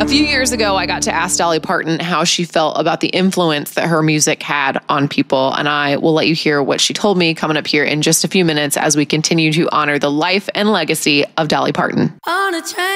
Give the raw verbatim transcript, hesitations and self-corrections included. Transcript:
A few years ago, I got to ask Dolly Parton how she felt about the influence that her music had on people, and I will let you hear what she told me coming up here in just a few minutes as we continue to honor the life and legacy of Dolly Parton. On a train.